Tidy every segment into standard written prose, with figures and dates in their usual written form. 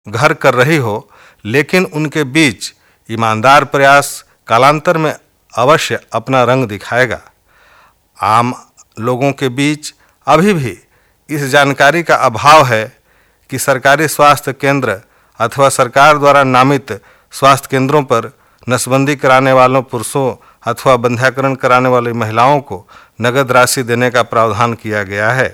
घर कर रही हो, लेकिन उनके बीच ईमानदार प्रयास कालांतर में अवश्य अपना रंग दिखाएगा। आम लोगों के बीच अभी भी इस जानकारी का अभाव है कि सरकारी स्वास्थ्य केंद्र अथवा सरकार द्वारा नामित स्वास्थ्य केंद्रों पर नसबंदी कराने वालों पुरुषों अथवा बंध्याकरण कराने वाली महिलाओं को नगद राशि देने का प्रावधान किया गया है।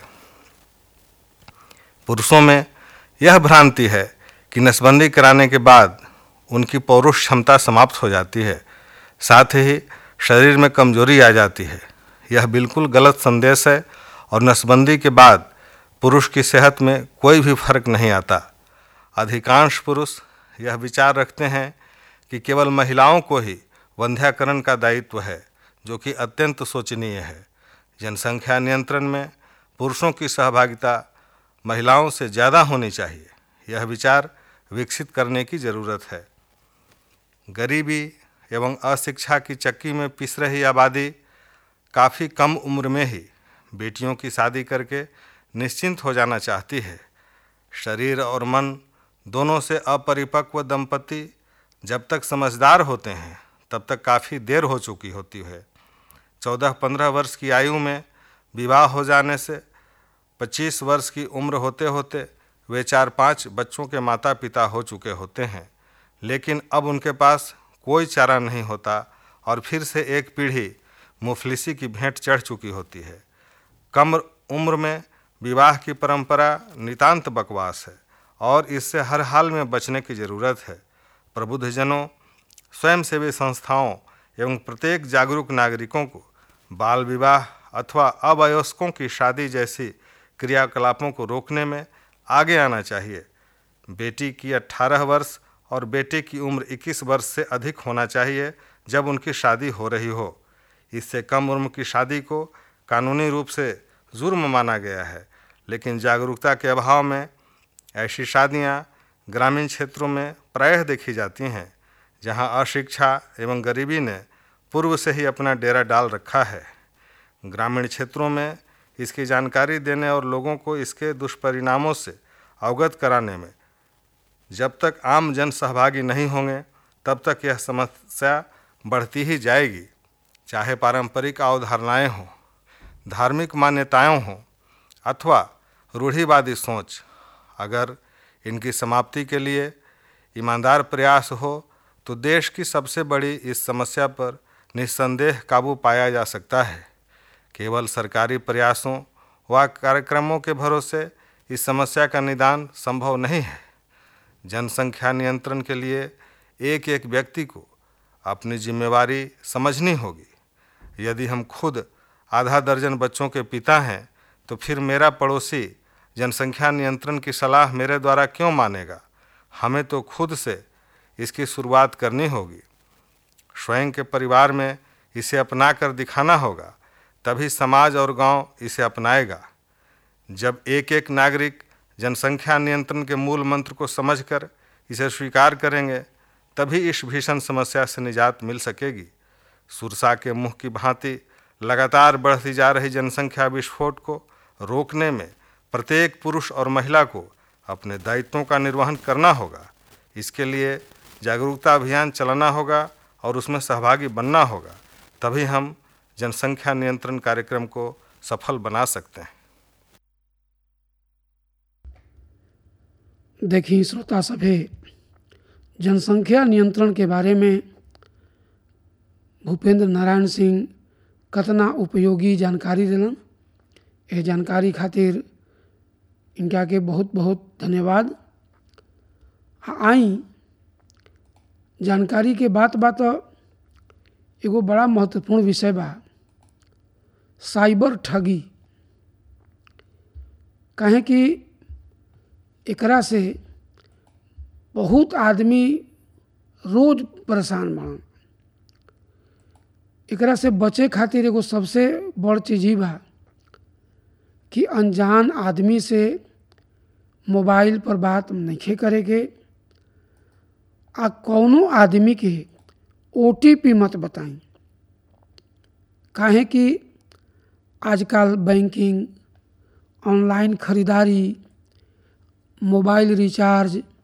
पुरुषों में यह भ्रांति है कि नसबंदी कराने के बाद उनकी पौरुष क्षमता समाप्त हो जाती है, साथ ही शरीर में कमजोरी आ जाती है। यह बिल्कुल गलत संदेश है और नसबंदी के बाद पुरुष की सेहत में कोई भी फर्क नहीं आता। अधिकांश पुरुष यह विचार रखते हैं कि केवल महिलाओं को ही वंध्याकरण का दायित्व है, जो कि अत्यंत शोचनीय है। जनसंख्या नियंत्रण में पुरुषों की सहभागिता महिलाओं से ज़्यादा होनी चाहिए। यह विचार विकसित करने की ज़रूरत है। गरीबी एवं अशिक्षा की चक्की में पिस रही आबादी काफ़ी कम उम्र में ही बेटियों की शादी करके निश्चिंत हो जाना चाहती है। शरीर और मन दोनों से अपरिपक्व दंपति जब तक समझदार होते हैं तब तक काफ़ी देर हो चुकी होती है। 14-15 वर्ष की आयु में विवाह हो जाने से 25 वर्ष की उम्र होते होते वे 4-5 बच्चों के माता पिता हो चुके होते हैं, लेकिन अब उनके पास कोई चारा नहीं होता और फिर से एक पीढ़ी मुफलिसी की भेंट चढ़ चुकी होती है। कम उम्र में विवाह की परंपरा नितांत बकवास है और इससे हर हाल में बचने की ज़रूरत है। प्रबुद्धजनों, स्वयंसेवी संस्थाओं एवं प्रत्येक जागरूक नागरिकों को बाल विवाह अथवा अवयस्कों की शादी जैसी क्रियाकलापों को रोकने में आगे आना चाहिए। बेटी की 18 वर्ष और बेटे की उम्र 21 वर्ष से अधिक होना चाहिए जब उनकी शादी हो रही हो। इससे कम उम्र की शादी को कानूनी रूप से जुर्म माना गया है, लेकिन जागरूकता के अभाव में ऐसी शादियां ग्रामीण क्षेत्रों में प्रायः देखी जाती हैं, जहां अशिक्षा एवं गरीबी ने पूर्व से ही अपना डेरा डाल रखा है। ग्रामीण क्षेत्रों में इसकी जानकारी देने और लोगों को इसके दुष्परिणामों से अवगत कराने में जब तक आम जन सहभागी नहीं होंगे तब तक यह समस्या बढ़ती ही जाएगी। चाहे पारंपरिक अवधारणाएं हों, धार्मिक मान्यताएं हों अथवा रूढ़िवादी सोच, अगर इनकी समाप्ति के लिए ईमानदार प्रयास हो तो देश की सबसे बड़ी इस समस्या पर निस्संदेह काबू पाया जा सकता है। केवल सरकारी प्रयासों व कार्यक्रमों के भरोसे इस समस्या का निदान संभव नहीं है। जनसंख्या नियंत्रण के लिए एक एक व्यक्ति को अपनी जिम्मेवारी समझनी होगी। यदि हम खुद आधा दर्जन बच्चों के पिता हैं तो फिर मेरा पड़ोसी जनसंख्या नियंत्रण की सलाह मेरे द्वारा क्यों मानेगा? हमें तो खुद से इसकी शुरुआत करनी होगी। स्वयं के परिवार में इसे अपना कर दिखाना होगा, तभी समाज और गांव इसे अपनाएगा। जब एक एक नागरिक जनसंख्या नियंत्रण के मूल मंत्र को समझकर इसे स्वीकार करेंगे, तभी इस भीषण समस्या से निजात मिल सकेगी। सुरसा के मुंह की भांति लगातार बढ़ती जा रही जनसंख्या विस्फोट को रोकने में प्रत्येक पुरुष और महिला को अपने दायित्वों का निर्वहन करना होगा। इसके लिए जागरूकता अभियान चलाना होगा और उसमें सहभागी बनना होगा, तभी हम जनसंख्या नियंत्रण कार्यक्रम को सफल बना सकते हैं। देखिए श्रोता सभे, जनसंख्या नियंत्रण के बारे में भूपेंद्र नारायण सिंह कतना उपयोगी जानकारी दिलन। ये जानकारी खातिर इनका के बहुत बहुत धन्यवाद। आई जानकारी के बात एगो बड़ा महत्वपूर्ण विषय बा, साइबर ठगी। कहें कि एकरा से बहुत आदमी रोज परेशान बा। एकरा से बचे खातिर एगो सबसे बड़ चीज ही बा कि अनजान आदमी से मोबाइल पर बात नहीं करे के, आ कौनो आदमी के OTP मत बताई। काहे कि आजकल बैंकिंग, ऑनलाइन खरीदारी, मोबाइल रिचार्ज